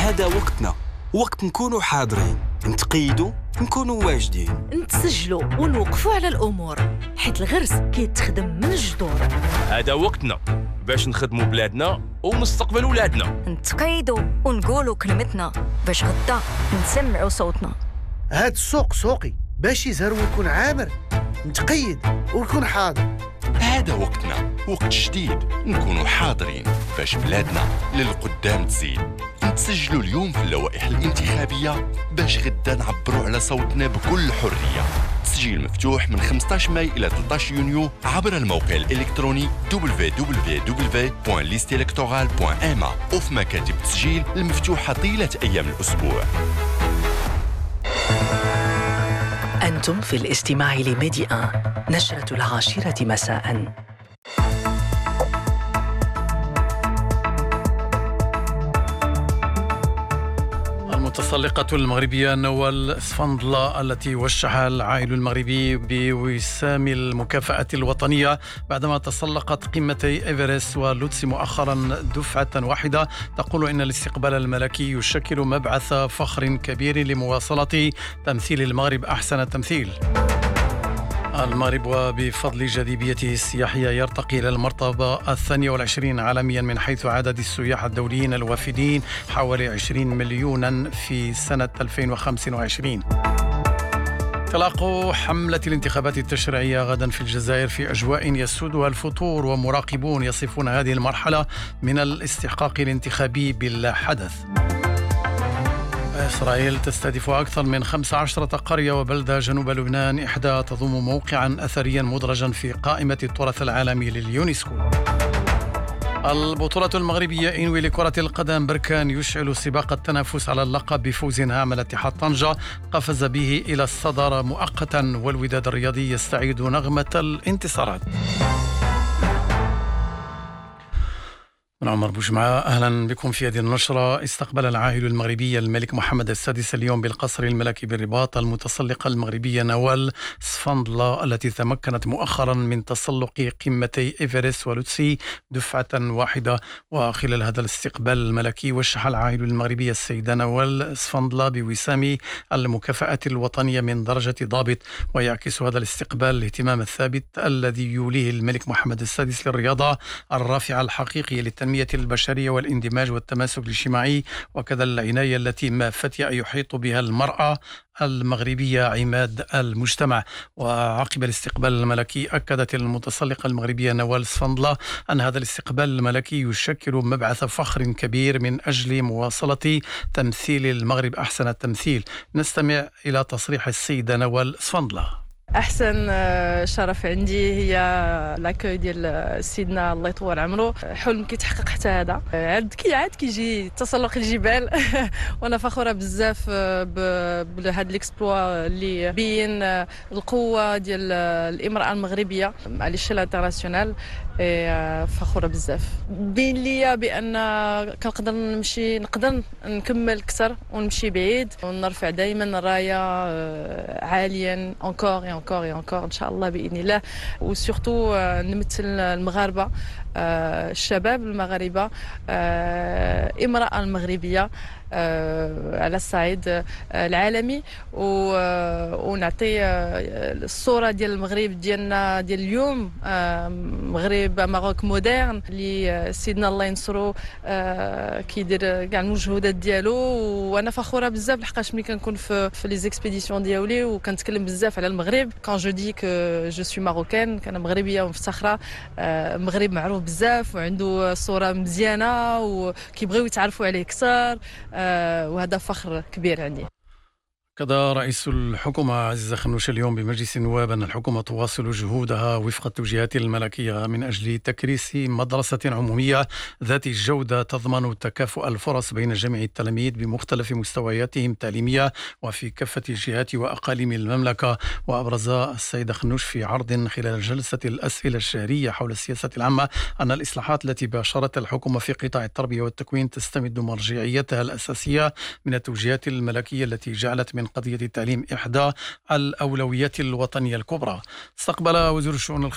هذا وقتنا، وقت نكونوا حاضرين، نتقيدوا، نكونوا واجدين، نتسجلوا ونوقفوا على الأمور، حيت الغرس كيتخدم من الجذور. هذا وقتنا باش نخدموا بلادنا ومستقبل ولادنا، نتقيدوا ونقولوا كلمتنا باش غدا نسمعوا صوتنا. هاد السوق سوقي باش يزهر ويكون عامر، نتقيد ونكون حاضر. هذا وقتنا، وقت جديد نكونوا حاضرين باش بلادنا للقدام تزيد. نتسجلوا اليوم في اللوائح الانتخابية باش غدا نعبروا على صوتنا بكل حرية. تسجيل مفتوح من 15 ماي إلى 13 يونيو عبر الموقع الإلكتروني www.listelectorale.ma وفي مكاتب التسجيل المفتوحة طيلة أيام الأسبوع. أنتم في الاستماع لميدي 1 نشرة 10 مساء. المتسلقة المغربية نوال سفندلة التي وشحها العائل المغربي بوسام المكافأة الوطنية بعدما تسلقت قمتي إيفرست ولوتسي مؤخرا دفعة واحدة، تقول إن الاستقبال الملكي يشكل مبعث فخر كبير لمواصلة تمثيل المغرب أحسن تمثيل. المغرب وبفضل جاذبيته السياحية يرتقي إلى المرتبة 22 عالميا من حيث عدد السياح الدوليين الوافدين، حوالي 20 مليونا في سنة 2025. انطلاق حملة الانتخابات التشريعية غدا في الجزائر في أجواء يسودها الفتور، ومراقبون يصفون هذه المرحلة من الاستحقاق الانتخابي بلا حدث. إسرائيل تستهدف أكثر من 15 قرية وبلدة جنوب لبنان، إحدى تضم موقعا أثريا مدرجا في قائمة التراث العالمي لليونسكو. البطولة المغربية إنوي لكرة القدم بركان يشعل سباق التنافس على اللقب بفوز هام على اتحاد طنجة، قفز به إلى الصدارة مؤقتا، والوداد الرياضي يستعيد نغمة الانتصارات. من عمر بوجمعة، أهلا بكم في هذه النشرة. استقبل العاهل المغربي الملك محمد السادس اليوم بالقصر الملكي بالرباط المتسلقة المغربية نوال سفندلة التي تمكنت مؤخرا من تسلق قمتي إيفرست ولوتسي دفعة واحدة. وخلال هذا الاستقبال الملكي وشح العاهل المغربي السيدة نوال سفندلة بوسام المكافأة الوطنية من درجة ضابط، ويعكس هذا الاستقبال الاهتمام الثابت الذي يوليه الملك محمد السادس للرياضة الرافعة الحقيقية للتنمية البشرية والاندماج والتماسك الاجتماعي، وكذا العناية التي ما فتي يحيط بها المرأة المغربية عماد المجتمع. وعقب الاستقبال الملكي أكدت المتسلقة المغربية نوال سفندلة أن هذا الاستقبال الملكي يشكل مبعث فخر كبير من أجل مواصلة تمثيل المغرب أحسن التمثيل. نستمع إلى تصريح السيدة نوال سفندلة. احسن شرف عندي هي لاكوي ديال سيدنا الله يطول عمره، حلم كيتحقق حتى هذا، عاد كيجي تسلق الجبال وانا فخوره بزاف بهذا الاكسبلوا اللي بين القوه ديال الامراه المغربيه على الشله انترناسيونال. فخوره بزاف، بين ليا بان كنقدر نقدر نكمل اكثر ونمشي بعيد ونرفع دائما الرايه عاليا encore ان شاء الله باذن الله. وسورتو نمثل المغاربه، الشباب المغاربه، امراه المغربيه على الصعيد العالمي، ونعطي الصوره ديال المغرب ديالنا ديال اليوم، مغرب ماروك مودرن اللي سيدنا الله ينصرو كيدير كاع المجهودات ديالو. وانا فخوره بزاف لحقاش ملي كنكون في لي زيكسبيديسيون ديالي وكنتكلم بزاف على المغرب، كان جو دي كو جو سوي ماروكان، كان مغربيه ومفتخره. المغرب معروف بزاف وعنده صوره مزيانه وكيبغيو يتعرفوا عليه اكثر، وهذا فخر كبير عندي. كذا رئيس الحكومة عزيز خنوش اليوم بمجلس النواب أن الحكومة تواصل جهودها وفق التوجيهات الملكية من أجل تكريس مدرسة عمومية ذات جودة تضمن تكافؤ الفرص بين جميع التلاميذ بمختلف مستوياتهم التعليمية وفي كافة الجهات وأقاليم المملكة. وأبرز السيد خنوش في عرض خلال جلسة الأسئلة الشهرية حول السياسة العامة أن الإصلاحات التي باشرت الحكومة في قطاع التربية والتكوين تستمد مرجعيتها الأساسية من التوجيهات الملكية التي جعلت من قضية التعليم إحدى الأولويات الوطنية الكبرى. استقبل وزير الشؤون